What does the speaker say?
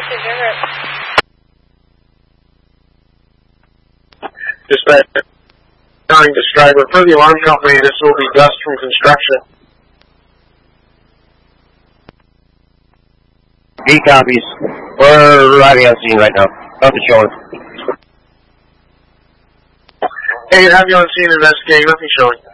Dispatch, calling to Striper. For the alarm company, this will be Gus from construction. B copies. We're arriving on scene right now. Nothing showing. Hey, have you on scene investigating? Nothing showing.